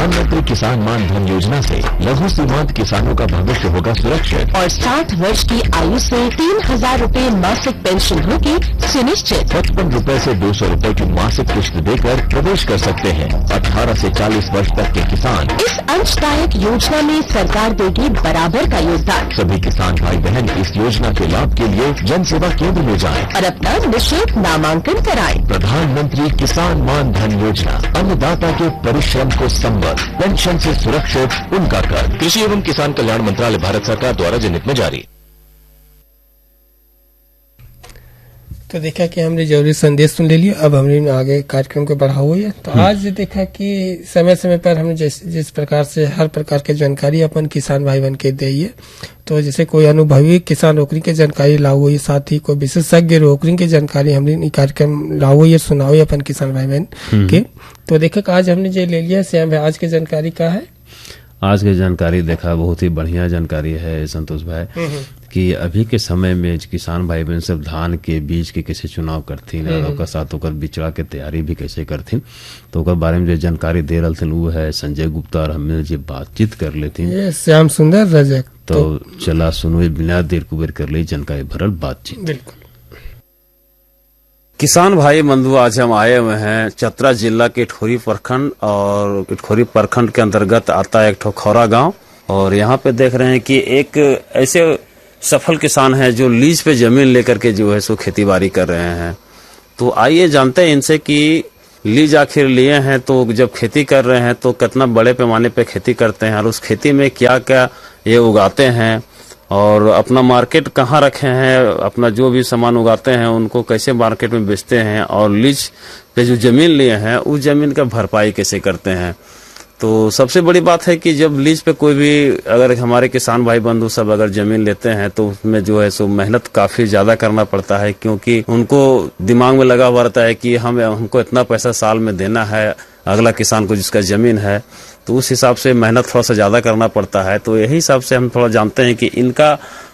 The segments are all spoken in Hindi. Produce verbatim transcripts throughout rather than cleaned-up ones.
प्रधानमंत्री किसान मान धन योजना से लघु सीमांत किसानों का भविष्य होगा सुरक्षित और साठ वर्ष की आयु से तीन हजार रूपए मासिक पेंशन होगी सुनिश्चित। पचपन रूपए से दो सौ रूपए की मासिक किश्त देकर प्रवेश कर सकते हैं। अठारह से चालीस वर्ष तक के किसान इस अंशदायक योजना में सरकार देगी बराबर का योगदान। सभी किसान भाई बहन इस योजना के लाभ के लिए जन सेवा केंद्र में जाएं और अपना निःशुल्क नामांकन कराएं। प्रधानमंत्री किसान मान धन योजना अन्नदाता के परिश्रम को संबल, पेंशन से सुरक्षित उनका कर। कृषि एवं किसान कल्याण मंत्रालय, भारत सरकार द्वारा जनहित में जारी। तो देखा कि हमने जरूरी संदेश सुन ले लिया। अब हमने आगे कार्यक्रम को बढ़ा हुआ है। तो आज देखा कि समय समय पर हमने जिस जिस प्रकार से हर प्रकार की जानकारी अपन किसान भाई बन के दी है। तो जैसे कोई अनुभवी किसान नौकरी की जानकारी लाओ हुई, साथ ही कोई विशेषज्ञ नौकरी की जानकारी हमने कार्यक्रम लाओ हुई सुनाओ अपन किसान भाई बहन के। तो देखा आज हमने जो ले लिया श्याम भाई, आज की जानकारी क्या है? आज की जानकारी देखा बहुत ही बढ़िया जानकारी है संतोष भाई कि अभी के समय में किसान भाई बहन सब धान के बीज के कैसे चुनाव करथिन और ओकर साथ ओकर बिचड़ा के तैयारी भी कैसे करथिन। तो ओकर बारे में जो जानकारी दे रहा थे वो है संजय गुप्ता और हमने जो बातचीत कर लेती श्याम सुंदर रजक। तो, तो चला सुनो बिना देर कुबेर कर ली जानकारी भरल बातचीत। बिल्कुल। किसान भाई बंधु, आज हम आए हुए हैं चतरा जिला के इटखोरी प्रखंड और इटखोरी प्रखंड के अंतर्गत आता है एक ठोखौरा गांव। और यहाँ पे देख रहे हैं कि एक ऐसे सफल किसान है जो लीज पे जमीन लेकर के जो है सो खेती बाड़ी कर रहे हैं। तो आइए जानते हैं इनसे कि लीज आखिर लिए हैं तो जब खेती कर रहे हैं तो कितना बड़े पैमाने पे खेती करते हैं और उस खेती में क्या क्या ये उगाते हैं और अपना मार्केट कहाँ रखे हैं, अपना जो भी सामान उगाते हैं उनको कैसे मार्केट में बेचते हैं और लीज पे जो जमीन लिए हैं उस जमीन का भरपाई कैसे करते हैं। तो सबसे बड़ी बात है कि जब लीज पे कोई भी अगर हमारे किसान भाई बंधु सब अगर जमीन लेते हैं तो उसमें जो है सो मेहनत काफी ज्यादा करना पड़ता है, क्योंकि उनको दिमाग में लगा हुआ रहता है कि हम हमको इतना पैसा साल में देना है अगला किसान को जिसका जमीन है। तो उस हिसाब से मेहनत थोड़ा सा ज्यादा करना पड़ता है। तो यही हिसाब से हम थोड़ा जानते हैं कि इनका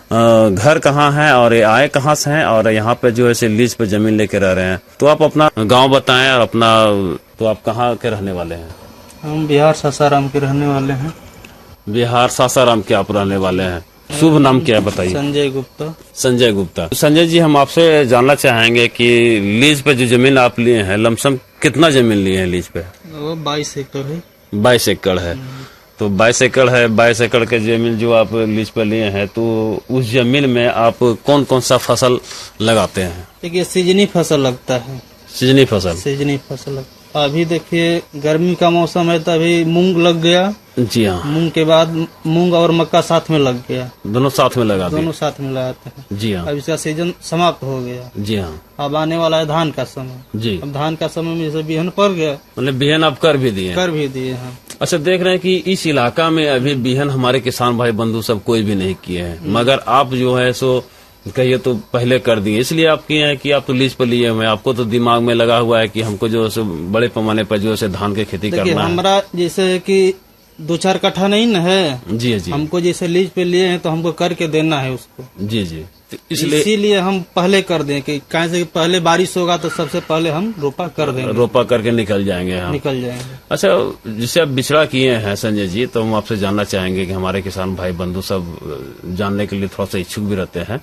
घर कहाँ है और ये आए कहाँ से हैं और यहाँ पे जो है लीज पे जमीन लेके रह रहे हैं। तो आप अपना गांव बताएं और अपना, तो आप कहाँ के रहने वाले हैं? हम बिहार सासाराम के रहने वाले हैं। बिहार सासाराम के आप रहने वाले हैं। शुभ नाम क्या है बताइए? संजय गुप्ता। संजय गुप्ता। संजय जी, हम आपसे जानना चाहेंगे कि लीज पे जो जमीन आप लिए हैं, लमसम कितना जमीन लिए हैं लीज पे? वो बाईस एकड़ है। बाईस एकड़ है। तो बाईस एकड़ है, बाईस एकड़ के जमीन जो आप लीज पे लिए हैं, तो उस जमीन में आप कौन कौन सा फसल लगाते हैं? देखिए सीजनी फसल लगता है। सीजनी फसल? सीजनी फसल लगता है। अभी देखिए गर्मी का मौसम है तो अभी मूंग लग गया। जी हाँ। मूंग के बाद मूंग और मक्का साथ में लग गया। दोनों साथ में लगा दोनों साथ में लगाते हैं। जी हाँ। अब इसका सीजन समाप्त हो गया। जी हाँ। अब आने वाला है धान का समय। जी। अब धान का समय में जैसे बिहन पड़ गया, मतलब बिहन आप कर भी दिए? कर भी दिए हैं। अच्छा, देख रहे हैं कि इस इलाका में अभी बिहन हमारे किसान भाई बंधु सब कोई भी नहीं किए हैं, मगर आप जो है सो कहिए तो पहले कर दिए। इसलिए आप किए हैं कि आप तो लीज पर लिए हुए, आपको तो दिमाग में लगा हुआ है कि हमको जो है बड़े पैमाने पर जो है धान की खेती करना है। हमारा जैसे कि दो चार कट्ठा नहीं न है। जी जी। हमको जैसे लीज पे लिए हैं तो हमको करके देना है उसको। जी जी। तो इसलिए इसीलिए हम पहले कर दें कि कैसे पहले बारिश होगा तो सबसे पहले हम रोपा कर देंगे। रोपा करके निकल जाएंगे हम। निकल जाएंगे। अच्छा, जिसे आप बिछड़ा किए हैं संजय जी, तो हम आपसे जानना चाहेंगे कि हमारे किसान भाई बंधु सब जानने के लिए थोड़ा सा इच्छुक भी रहते हैं,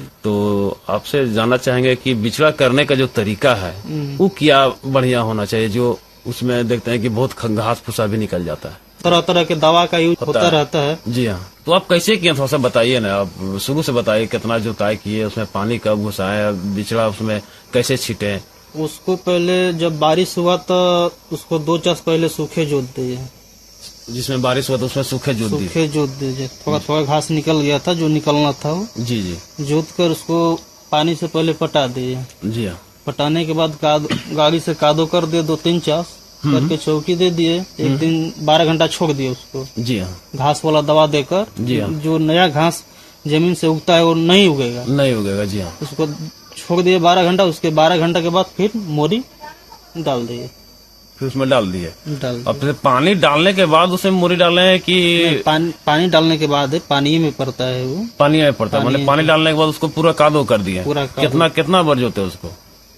तो आपसे जानना चाहेंगे कि बिछड़ा करने का जो तरीका है वो क्या बढ़िया होना चाहिए, जो उसमें देखते हैं कि बहुत घास फूसा भी निकल जाता है, तरह तरह के दवा का यूज होता, होता रहता है। जी हाँ। तो आप कैसे किए थोड़ा सा बताइए ना, आप शुरू से बताइए कितना जुताई किए, उसमें पानी कब घुसाए, बिचड़ा उसमें कैसे छिटे? उसको पहले जब बारिश हुआ तो उसको दो चास पहले सूखे जोत दिए। जिसमें बारिश हुआ तो उसमें सूखे जोत दिए? सूखे जोत दीजिए। थोड़ा थोड़ा घास निकल गया था जो निकलना था वो। जी जी। जोत कर उसको पानी से पहले पटा दिए। जी हाँ। पटाने के बाद गाड़ी से कादो कर दिए, दो तीन चास करके चौकी दे दिए। एक दिन बारह घंटा छोड़ दिए उसको। जी हाँ। घास वाला दवा देकर। जी हाँ। जो नया घास जमीन से उगता है वो नहीं उगेगा। नहीं उगेगा। जी हाँ। उसको छोड़ दिए बारह घंटा। उसके बारह घंटा के बाद फिर मोरी डाल दिए। फिर उसमें डाल दिए। डाल अब फिर पानी डालने के बाद उसमें मोरी डालने है कि पानी पानी डालने के बाद पानी में पड़ता है वो। पानी में पड़ता है, मतलब पानी डालने के बाद उसको पूरा कादो कर दिए। पूरा कितना कितना बार जोते उसको?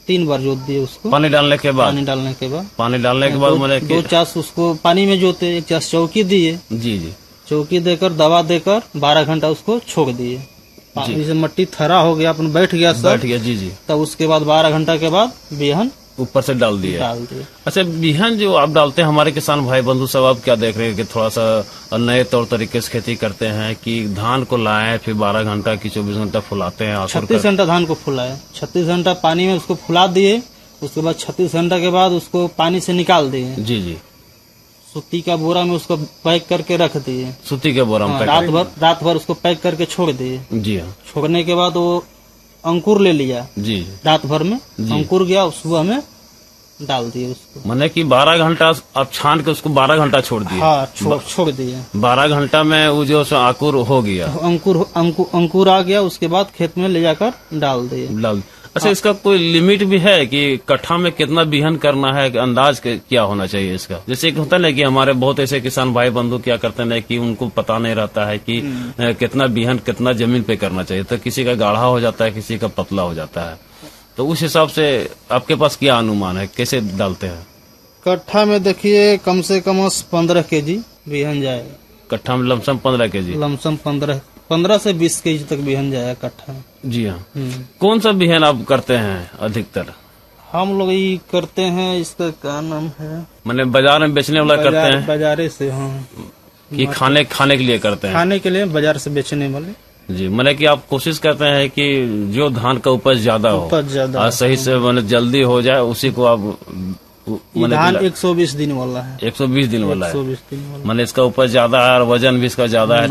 तीन बार जोत दिए उसको पानी डालने के बाद पानी डालने के बाद पानी डालने के बाद मैंने दो चास उसको पानी में जोते, एक चास चौकी दिए, जी जी चौकी देकर दवा देकर बारह घंटा उसको छोड़ दिए। जैसे मट्टी थरा हो गया, अपन बैठ गया सब बैठ गया जी जी, तब उसके बाद बारह घंटा के बाद बिहन ऊपर से डाल दिए डाल दिए। अच्छा, बिहन जो आप डालते हैं, हमारे किसान भाई बंधु सब आप क्या देख रहे हैं कि थोड़ा सा नए तौर तरीके से खेती करते हैं कि धान को लाए फिर बारह घंटा की चौबीस घंटा फुलाते हैं, छत्तीस घंटा धान को फुलाए, छत्तीस घंटा पानी में उसको फुला दिए, उसके बाद छत्तीस घंटा के बाद उसको पानी से निकाल दिए, जी जी, सूती का बोरा में उसको पैक करके रख दिए, सूती के बोरा में रात भर रात भर उसको पैक करके छोड़ दिए। जी हाँ, छोड़ने के बाद वो अंकुर ले लिया जी, रात भर में अंकुर गया, सुबह में डाल दिए उसको। मैंने कि बारह घंटा आप छान के उसको बारह घंटा छोड़ दिए। हाँ, छोड़ छोड़ दिए। बारह घंटा में वो जो अंकुर हो गया, अंकुर अंकुर अंकुर आ गया, उसके बाद खेत में ले जाकर डाल दिए। डाल अच्छा, इसका कोई लिमिट भी है कि कट्ठा में कितना बिहन करना है, अंदाज क्या होना चाहिए इसका? जैसे कि होता है कि हमारे बहुत ऐसे किसान भाई बंधु क्या करते हैं कि उनको पता नहीं रहता है कि कितना बिहन कितना जमीन पे करना चाहिए, तो किसी का गाढ़ा हो जाता है, किसी का पतला हो जाता है, तो उस हिसाब से आपके पास क्या अनुमान है, कैसे डालते हैं? कट्ठा में देखिए कम से कम पंद्रह के जी बिहन जाएगा, कट्ठा में लमसम पंद्रह के जी, लमसम पंद्रह पंद्रह से बीस के जी तक बिहन जाएगा कट्ठा में। जी हाँ। कौन सा बिहन आप करते हैं अधिकतर? हम लोग ये करते हैं, इसका क्या नाम है, मैंने बाजार में बेचने वाला करते हैं, बाजारे से, हाँ, कि खाने खाने के लिए करते हैं? खाने के लिए बाजार से बेचने वाले। जी, मैंने कि आप कोशिश करते हैं कि जो धान का उपज ज्यादा हो, उपज ज्यादा और सही से मैंने जल्दी हो जाए, उसी को आप धान एक सौ बीस दिन वाला है, एक सौ बीस दिन वाला है, एक सौ बीस दिन वाला, मैंने इसका उपज ज्यादा है और वजन भी इसका ज्यादा है।